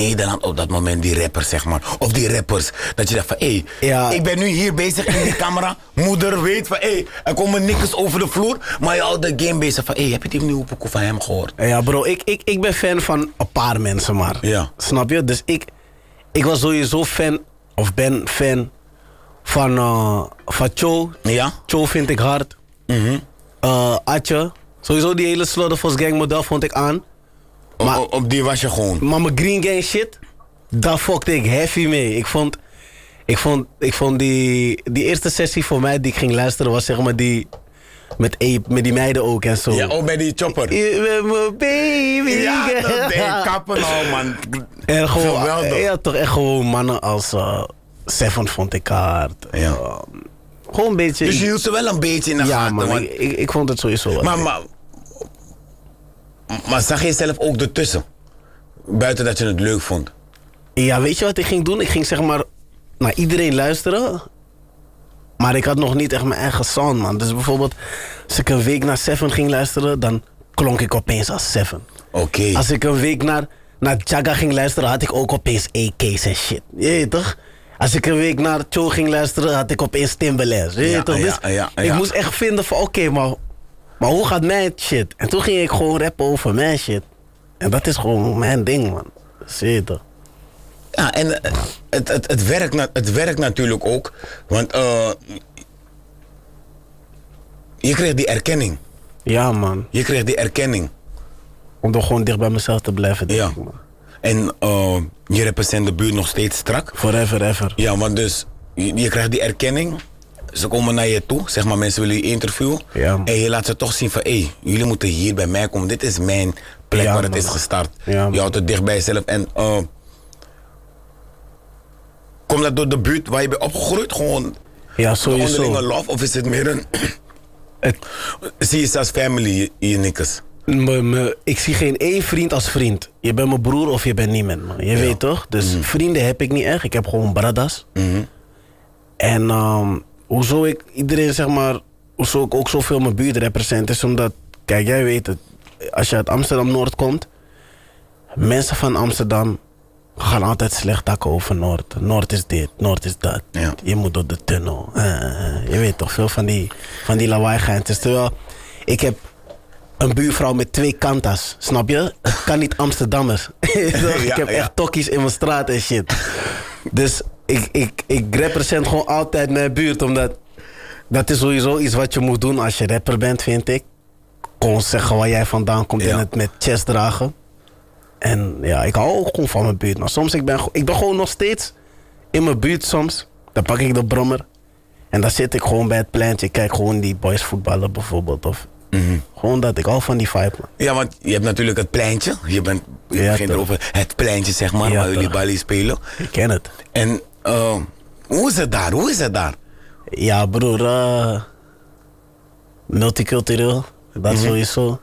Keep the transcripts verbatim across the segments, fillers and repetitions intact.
Nederland op dat moment, die rappers zeg maar, of die rappers, dat je dacht van, hé, hey, ja. ik ben nu hier bezig in die camera, moeder weet van, hé, hey, er komen niks over de vloer, maar je houdt de game bezig van, hé, hey, heb je die nieuwe pokoe van hem gehoord? Ja bro, ik, ik, ik ben fan van een paar mensen maar, ja. snap je? Dus ik, ik was sowieso fan, of ben fan van, uh, van Cho. Ja? Cho vind ik hard. Mm-hmm. uh, Atje, sowieso die hele Slaughterhouse Gang model vond ik aan. Maar, op, op die was je gewoon. Maar mijn Green Gang shit, daar fokte ik heavy mee. Ik vond, ik vond, ik vond die, die eerste sessie voor mij die ik ging luisteren was zeg maar die met, Ape, met die meiden ook en zo. Ja, ook bij die chopper. Baby. Ja, dat deed kappen al man. En gewoon, geweldig. Ja, toch echt gewoon mannen als uh, Seven vond ik hard. Ja. Uh, gewoon een beetje. Dus je hield ze wel een beetje in de ja, gaten. Man, want... ik, ik, ik vond het sowieso. Maar, maar, maar zag je jezelf ook ertussen? Buiten dat je het leuk vond? Ja, weet je wat ik ging doen? Ik ging zeg maar naar iedereen luisteren. Maar ik had nog niet echt mijn eigen sound, man. Dus bijvoorbeeld, als ik een week naar Seven ging luisteren, dan klonk ik opeens als Seven. Oké. Okay. Als ik een week naar, naar Jaga ging luisteren, had ik ook opeens A K's en shit. Je weet toch? Als ik een week naar Cho ging luisteren, had ik opeens Timbaland. Je weet ja, toch? Ja, dus ja, ja, ik moest echt vinden van, oké, okay, maar, maar hoe gaat mijn shit? En toen ging ik gewoon rappen over mijn shit. En dat is gewoon mijn ding, man. Zie toch? Ja, en uh, het, het, het, werkt na, het werkt natuurlijk ook. Want uh, je kreeg die erkenning. Ja, man. Je kreeg die erkenning. Om er gewoon dicht bij mezelf te blijven, denk ja. ik, man. En uh, je represent de buurt nog steeds strak. Forever, ever. Ja, want dus je, je krijgt die erkenning. Ze komen naar je toe, zeg maar, mensen willen je interviewen. Ja, en je laat ze toch zien van, hé, hey, jullie moeten hier bij mij komen. Dit is mijn plek ja, waar het man. is gestart. Ja, je houdt het dicht bij jezelf. En uh, komt dat door de buurt waar je bent opgegroeid? Gewoon ja, sowieso. onderlinge love? Of is het meer een... het... Zie je ze als family, je nikkers? Me, me, ik zie geen één vriend als vriend. Je bent mijn broer of je bent niemand, man. Je ja. weet toch? Dus mm-hmm. vrienden heb ik niet echt. Ik heb gewoon bradas. Mm-hmm. En um, hoezo ik iedereen, zeg maar... Hoezo ik ook zoveel mijn buurt represent is omdat... Kijk, jij weet het. Als je uit Amsterdam-Noord komt... Mensen van Amsterdam... gaan altijd slecht takken over Noord. Noord is dit, Noord is dat. Ja. Je moet door de tunnel. Uh, je weet toch, veel van die, van die lawaai-geintjes. Terwijl, ik heb een buurvrouw met twee kantas. Snap je? Het kan niet Amsterdammers. ja, ik heb ja. echt tokkies in mijn straat en shit. Dus ik, ik, ik represent gewoon altijd mijn buurt. Omdat dat is sowieso iets wat je moet doen als je rapper bent, vind ik. Gewoon zeggen waar jij vandaan komt ja. en het met chest dragen. En ja, ik hou ook gewoon van mijn buurt. Maar soms, ik ben, ik ben gewoon nog steeds in mijn buurt soms. Dan pak ik de brommer. En dan zit ik gewoon bij het pleintje. Ik kijk gewoon die boys voetballen bijvoorbeeld. Of mm-hmm. gewoon dat. Ik hou van die vibe, man. Ja, want je hebt natuurlijk het pleintje. Je, bent, je ja, begint erover het pleintje, zeg maar, ja, waar jullie balie spelen. Ik ken het. En uh, hoe is het daar? Hoe is het daar? Ja, broer. Uh, multicultureel. Dat mm-hmm. sowieso.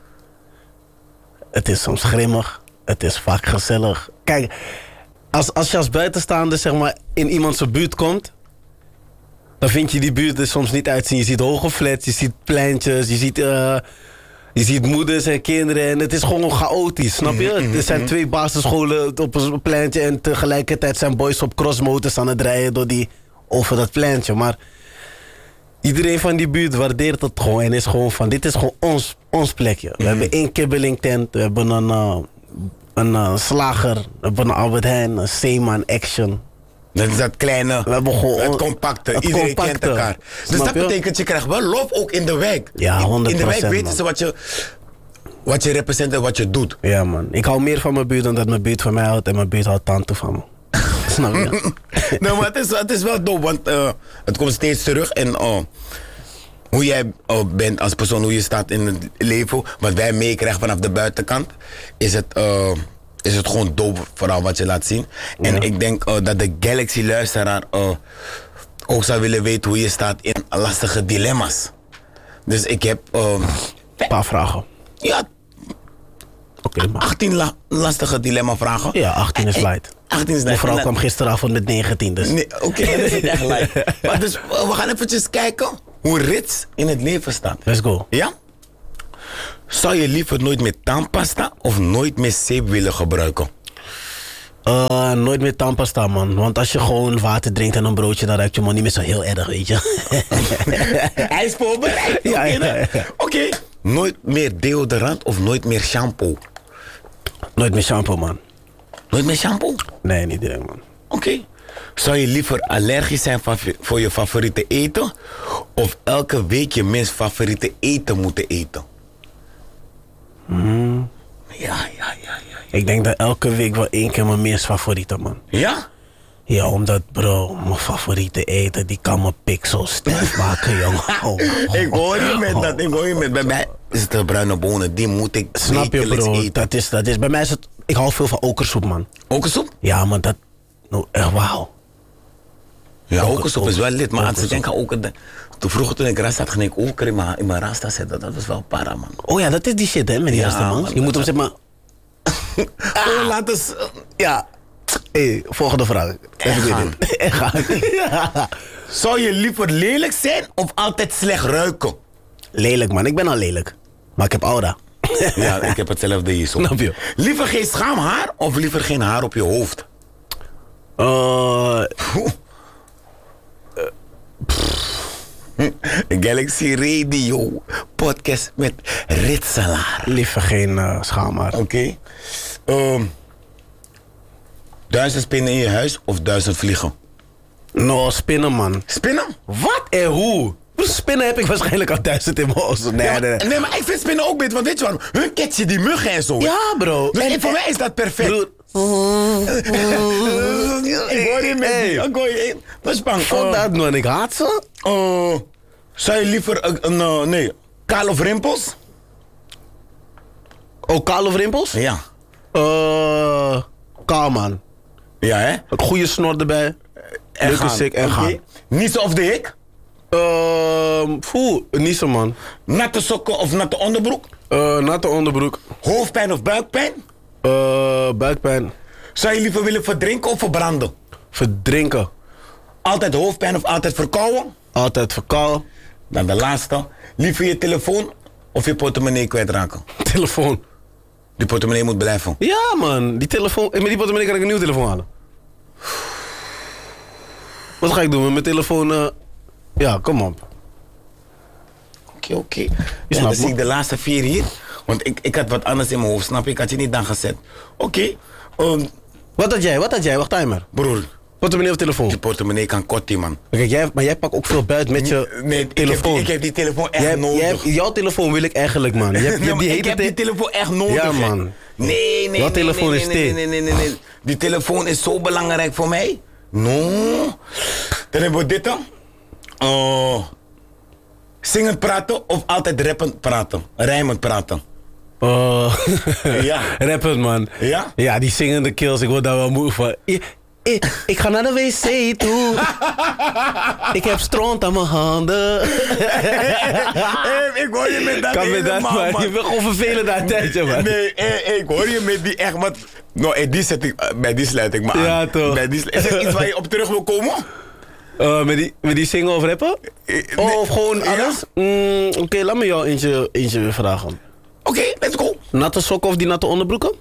Het is soms grimmig. Het is vaak gezellig. Kijk, als, als je als buitenstaander zeg maar in iemands buurt komt, dan vind je die buurt er soms niet uitzien. Je ziet hoge flats, je ziet pleintjes, je ziet, uh, je ziet moeders en kinderen. En het is gewoon chaotisch, snap je? Mm-hmm. Er zijn twee basisscholen op een pleintje en tegelijkertijd zijn boys op crossmotors aan het rijden door die, over dat pleintje. Maar iedereen van die buurt waardeert het gewoon en is gewoon van, dit is gewoon ons, ons plekje. We mm-hmm. hebben één kibbeling tent, we hebben een... Uh, Een uh, slager, we hebben een Albert Heijn, een Seaman Action. Dat is dat kleine, we hebben gewoon, het compacte, het iedereen compacte. kent elkaar. Dus Snap dat je? betekent, je krijgt wel lof ook in de wijk. Ja, honderd procent. In de wijk weten man. ze wat je, wat je representeert en wat je doet. Ja man, ik hou meer van mijn buurt dan dat mijn buurt van mij houdt en mijn buurt houdt tante van me. Snap je? Nou, maar het is, het is wel dope, want uh, het komt steeds terug en... Uh, hoe jij uh, bent als persoon, hoe je staat in het leven, wat wij meekrijgen vanaf de buitenkant, is het, uh, is het gewoon dope, vooral wat je laat zien. Ja. En ik denk uh, dat de Galaxy-luisteraar uh, ook zou willen weten hoe je staat in lastige dilemma's. Dus ik heb... Uh, een paar vragen. Ja. Okay, achttien la- lastige dilemma-vragen. Ja, achttien is light. achttien is light. Mijn vrouw kwam gisteravond met negentien, dus... Nee, Oké, okay, dat is niet echt light. Maar dus, uh, we gaan eventjes kijken hoe Rits in het leven staat. Let's go. Ja? Zou je liever nooit meer tandpasta of nooit meer zeep willen gebruiken? Uh, nooit meer tandpasta, man. Want als je gewoon water drinkt en een broodje, dan ruikt je man niet meer zo heel erg, weet je. Hij is voorbereid. Oké, Ja, ja, okay, ja. okay. Nooit meer deodorant of nooit meer shampoo? Nooit meer shampoo, man. Nooit meer shampoo? Nee, niet direct, man. Oké. Okay. Zou je liever allergisch zijn voor je favoriete eten? Of elke week je minst favoriete eten moeten eten? Mm. Ja, ja, ja, ja, ja. Ik denk dat elke week wel één keer mijn meest favoriete, man. Ja? Ja, omdat, bro, mijn favoriete eten, die kan mijn pixels stijf maken, jongen. Oh, oh, ik hoor je met oh. dat, ik hoor je met. Bij mij is het de bruine bonen, die moet ik Snap je, wekelijks bro? eten. Dat is, dat is, bij mij is het, ik hou veel van okersoep, man. Okersoep? Ja, man, dat, nou, echt wauw. Ja, Oker- okersoep is wel lid, maar als ik okersoep. denk aan oker, toen vroeger toen ik ras had, ging ik oker in mijn, in mijn rasta zetten. Dat was wel para, man. Oh ja, dat is die shit, hè, met die Ja, eerste man. man, Je moet hem, dat- zeg maar... Oh, laat eens. Ja. Hey, volgende vraag. Echt gaan. dit. Echt gaan. Ja. Zou je liever lelijk zijn of altijd slecht ruiken? Lelijk, man. Ik ben al lelijk. Maar ik heb aura. Ja, ik heb hetzelfde hier zo. Snap je? Liever geen schaamhaar of liever geen haar op je hoofd? Uh, Galaxy Radio podcast met Ritselaar. liever geen uh, schaamhaar. Oké. Okay. Um, duizend spinnen in je huis of duizend vliegen? No, spinnen, man. Spinnen? Wat en hoe? Spinnen heb ik waarschijnlijk al duizend in mijn ogen. Nee, Ja, nee, maar, nee. nee, maar ik vind spinnen ook beter, want weet je waarom? Hun catchen die muggen en zo. Ja, bro. Dus En- voor mij is dat perfect. Broer. Ik hoor je met Hey. die. Ik hoor je. Wat is bang? Fuck Uh, dat, man. Ik haat ze. uh, zou je liever een, een uh, nee, kaal of rimpels? Oh, kaal of rimpels? Ja. Uh, kaal, man. Ja, hè? Een goede snor erbij. En Leuke gaan. sik en Oké. gaan. Niezen of de hik? Ehm, Poeh, niet zo, man. Natte sokken of natte onderbroek? Uh, natte onderbroek. Hoofdpijn of buikpijn? Uh, buikpijn. Zou je liever willen verdrinken of verbranden? Verdrinken. Altijd hoofdpijn of altijd verkouden? Altijd verkouden. Dan de laatste. Liever je telefoon of je portemonnee kwijtraken? Telefoon. Die portemonnee moet blijven. Ja, man. Die telefoon. Met die portemonnee kan ik een nieuwe telefoon halen. Wat ga ik doen met mijn telefoon? Uh... Ja, kom op. Oké, oké. Je Ja, snapt dan me. zie ik de laatste vier hier. Want ik, ik had wat anders in mijn hoofd, snap je? Ik had je niet dan gezet. Oké. Okay. Um, Wat had jij? Wat had jij? Wacht timer. broer, Portemonnee of telefoon? die portemonnee kan kortie, man. Kijk, jij, maar jij pakt ook veel buiten met je Nee, ik telefoon. heb, die, ik heb die telefoon echt Jij- nodig. jij hebt- jouw telefoon wil ik eigenlijk, man. Je hebt, je Nee, hebt maar die ik hele heb die te- telefoon echt nodig. Ja, hè. man. Nee, nee, Wat nee, telefoon nee, is nee, dit? nee, nee, nee, nee. Die telefoon is zo belangrijk voor mij. No. Dan hebben we dit dan. Oh. Zingend praten of altijd rappend praten? Rijmend praten. Oh. Ja. Rappend, man. Ja? Ja, die zingende kills, ik word daar wel moe van. Ik, ik, ik ga naar de wc toe. Ik heb stront aan mijn handen. Hey, ik hoor je met dat Kan met dat, helemaal, man. man. Je bent gewoon vervelend aan een tijdje, man. Nee, hey, ik hoor je met die echt wat. Nou, hey, die zet ik, eh, bij die sluit ik me aan. Ja, toch. Bij die slu- is er iets waar je op terug wil komen? Uh, met, die, met die single of rappen? Eh, Oh, nee. of gewoon Ja? alles? Mm, Oké, laat me jou eentje, eentje weer vragen. Oké, let's go. Natte sokken of die natte onderbroeken?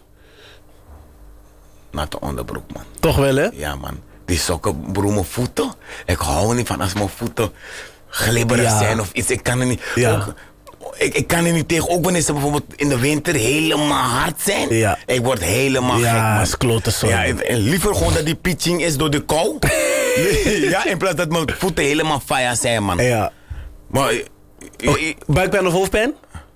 Natte onderbroek, man. Toch wel, hè? Ja, man. Die sokken, broer, mijn voeten. Ik hou niet van als mijn voeten glibberig Ja. zijn of iets. Ik kan er niet... Ja. Ook, ik, ik kan er niet tegen, ook wanneer ze bijvoorbeeld in de winter helemaal hard zijn. Ja. Ik word helemaal Ja, gek, man. is klote zo. Ja, en, en liever gewoon dat die pitching is door de kou. Ja, in plaats dat mijn voeten helemaal fire zijn, man. Ja. Maar... eh, Oh, eh, buikpijn of hoofdpijn?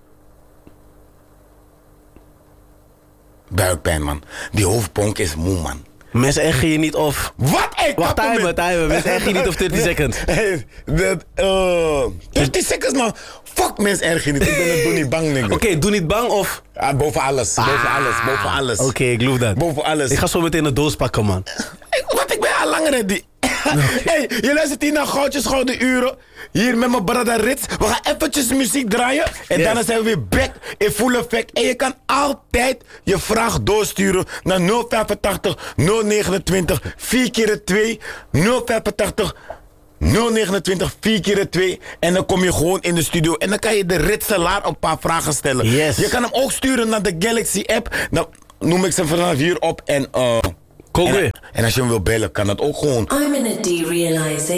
buikpijn, man. Die hoofdponk is moe, man. Mensen ergen je niet of... Wat? Ik Wacht, kap hem timer, met- timer. Mensen ergen je niet of dertig seconds. Hey, dat, uh, dertig seconds, man. Fuck mensen erg niet. Ik ben het doe niet bang, nigga. Oké, doe niet bang of... Ah, boven alles, boven alles, boven alles. Oké, ik geloof dat. Boven alles. Ik ga zo meteen een doos pakken, man. Ik, wat, ik ben al langer ready. Hey, je luistert hier naar Goudjes Gouden Uren. Hier met mijn brother Rits. We gaan eventjes muziek draaien. En Yes. daarna zijn we weer back in full effect. En je kan altijd je vraag doorsturen naar nul vijfentachtig nul negenentwintig vier keer twee. nul vijfentachtig nul negenentwintig vier keer twee. En dan kom je gewoon in de studio. En dan kan je de Ritselaar een paar vragen stellen. Yes. Je kan hem ook sturen naar de Galaxy app. Dan noem ik ze vanaf hier op. En uh, Kogwe. En, en als je hem wil bellen, kan dat ook gewoon. I'm in a derealization.